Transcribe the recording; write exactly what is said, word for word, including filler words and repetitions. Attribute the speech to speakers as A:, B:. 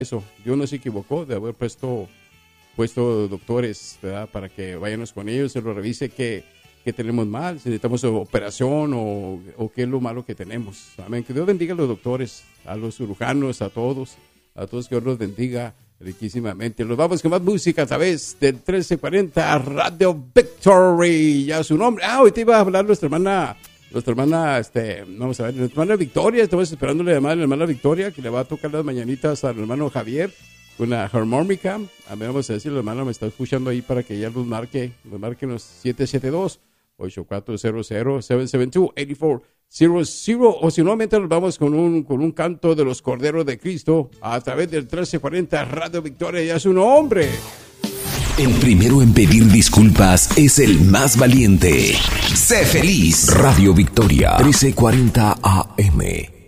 A: eso. Dios no se equivocó de haber puesto, puesto doctores, ¿verdad? Para que vayamos con ellos, se lo revise que, que tenemos mal, si necesitamos operación o, o qué es lo malo que tenemos. Amén. Que Dios bendiga a los doctores, a los cirujanos, a todos, a todos que Dios los bendiga riquísimamente. Nos vamos con más música a través del trece cuarenta Radio Victory. Ya su nombre. Ah, hoy te iba a hablar nuestra hermana, nuestra hermana, este, vamos a ver, nuestra hermana Victoria. Estamos esperando la llamada de la hermana Victoria, que le va a tocar las mañanitas al hermano Javier con la armónica. A ver, vamos a decir, la hermana me está escuchando ahí para que ella los marque, los marque los siete siete dos, ocho cuatro cero cero, siete siete dos, ocho cuatro cero cero, o si no, mientras nos vamos con un, con un canto de los Corderos de Cristo a través del trece cuarenta Radio Victoria. Ya es un hombre.
B: El primero en pedir disculpas es el más valiente. Sé feliz. Radio Victoria, trece cuarenta A M.